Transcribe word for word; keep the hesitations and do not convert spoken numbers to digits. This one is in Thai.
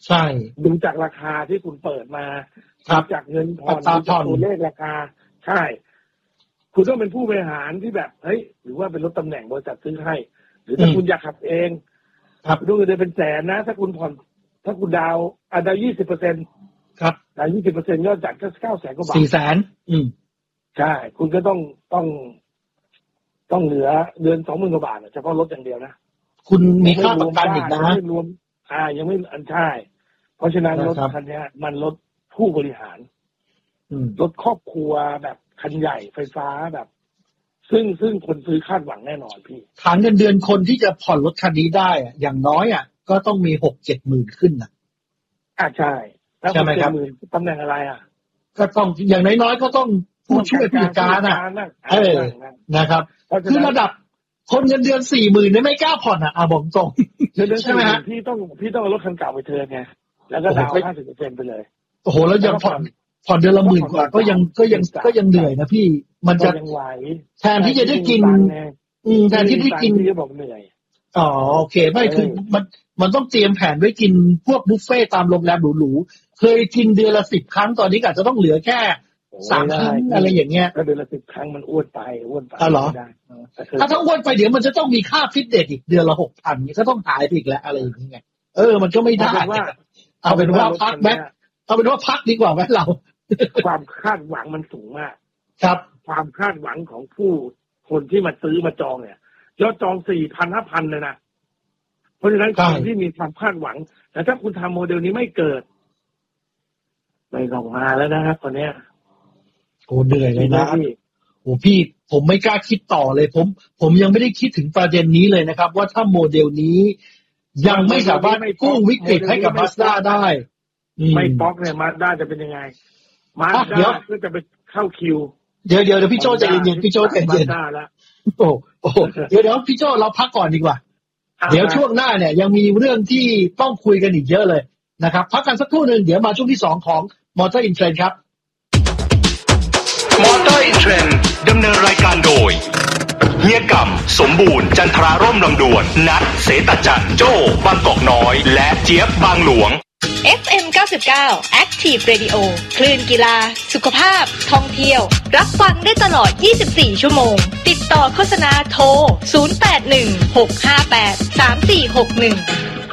ใช่ดูจากราคาที่คุณเปิดมาจากเงินผ่อนจากตัวเลขราคาใช่คุณต้องเป็นผู้บริหารที่แบบเฮ้ยหรือว่าเป็นรถตำแหน่งบริษัทซื้อให้หรือถ้าคุณอยากขับเองครับดูเงินเดือนเป็นแสนนะถ้าคุณผ่อนถ้าคุณดาวอ่ะดาวยี่สิบเปอร์เซ็นต์ครับดาวยี่สิบเปอร์เซ็นต์ก็จากก็เก้าแสนกว่าบาทสี่แสนอืมใช่คุณก็ต้องต้องต้องเหลือเดือนสองหมื่นกว่าบาทเฉพาะรถอย่างเดียวนะคุณมีค่าประกันอีกนะไม่รวมอ่ายังไม่อันใช่เพราะฉะนั้นรถคันนี้มันรถผู้บริหารรถครอบครัวแบบคันใหญ่ไฟฟ้าแบบซึ่งซึ่งคนซื้อคาดหวังแน่นอนพี่ฐานเงินเดือนคนที่จะผ่อนรถคันนี้ได้อะอย่างน้อยอ่ะก็ต้องมีหกเจ็ดหมื่นขึ้นนะอ่าใช่แล้วหกเจ็ดหมื่นตำแหน่งอะไรอ่ะก็ต้องอย่างน้อยๆก็ต้องผู้ช่วยผู้จัดการอ่ะเออนะครับคือระดับคนเงินเดือนสี่หมื่นเนี่ยไม่กล้าผ่อนอ่ะอ่ะบอกตรงใช่ไหมฮะพี่ต้องพี่ต้องเอารถคันเก่าไปเทิร์นไงแล้วก็ดาวห้าสิบเปอร์เซ็นต์ไปเลยโอ้โหแล้วยังผ่อนผ่อนเดือนละหมื่นกว่าก็ยังก็ยังก็ยังเหนื่อยนะพี่มันจะแทนที่จะได้กินอืมแทนที่ได้กินที่จะบอกเหนื่อยอ๋อโอเคไม่คือมันมันต้องเตรียมแผนไว้กินพวกบุฟเฟ่ตามโรงแรมหรูๆเคยกินเดือนละสิบครั้งตอนนี้อาจจะต้องเหลือแค่สามครั้งอะไรอย่างเงี้ยถ้าเดือนละสิบครั้งมันอ้วนไปอ้วนไปอ๋อเหรอถ้าถ้าอ้วนไปเดี๋ยวมันจะต้องมีค่าฟิตเนสอีกเดือนละหกพันก็ต้องหายอีกแล้วอะไรอย่างเงี้ยเออมันก็ไม่ได้เอาเป็นว่าพักแม็กเอาเป็นว่าพักดีกว่าไหมเราความคาดหวังมันสูงมากครับความคาดหวังของผู้คนที่มาซื้อมาจองเนี่ยยอดจองสี่พันห้าพันเลยนะเพราะฉะนั้นคนที่มีความคาดหวังแต่ถ้าคุณทำโมเดลนี้ไม่เกิดไม่ต้องมาแล้วนะครับตอนนี้โอ้เหนื่อยเลยนะโอ้พี่ผมไม่กล้าคิดต่อเลยผมผมยังไม่ได้คิดถึงประเด็นนี้เลยนะครับว่าถ้าโมเดลนี้ยังไม่สามารถกู้วิกฤตให้กับ Mazda ได้ไม่ป๊อกเนี่ยมาด้าจะเป็นยังไงมาด้าก็จะไปเข้าคิวเดี๋ยวเดี๋ยวพี่โจใจเย็นๆพี่โจใจเย็นโอ้โหเดี๋ยวเดี๋ยวพี่โจเราพักก่อนดีกว่าเดี๋ยวช่วงหน้าเนี่ยยังมีเรื่องที่ต้องคุยกันอีกเยอะเลยนะครับพักกันสักครู่หนึ่งเดี๋ยวมาช่วงที่สองของ Motor in Trend ครับ Motor in Trend ดำเนินรายการโดยเฮียก่ำสมบูรณ์จันทราร่มลำดวนนัทเสตจันโจ้บางกอกน้อยและเจี๊ยบบางหลวงเอฟ เอ็ม เก้าสิบเก้า Active Radio คลื่นกีฬาสุขภาพท่องเที่ยวรับฟังได้ตลอดยี่สิบสี่ชั่วโมงติดต่อโฆษณาโทรศูนย์ แปด หนึ่ง หก ห้า แปด สาม สี่ หก หนึ่ง